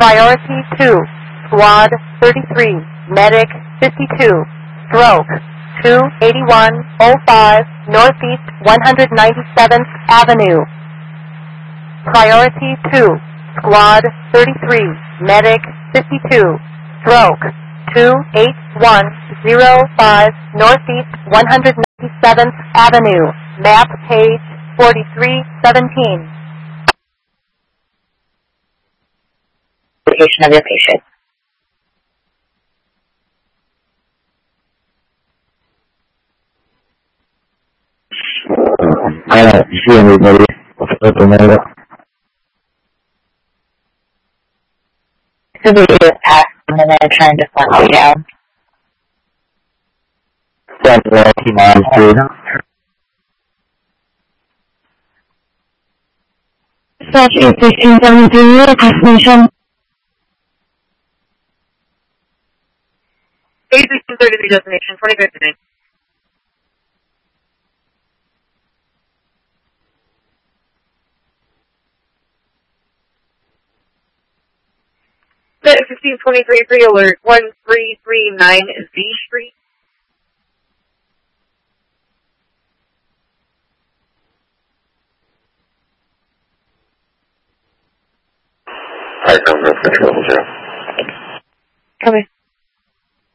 Priority 2, Squad 33, Medic 52, Stroke 28105 Northeast 197th Avenue. Priority 2, Squad 33, Medic 52, Stroke 28105 Northeast 197th Avenue. Map page 4317. Location of your patient. I don't see anybody. What's the matter? So we just asked them and they're trying to flag you down. That's Rocky Mountain Street. Such is 1573 destination. Page 1633 destination 2015. Set 1523 pre-alert 1339 Z Street. Alright, no control, 0. Copy.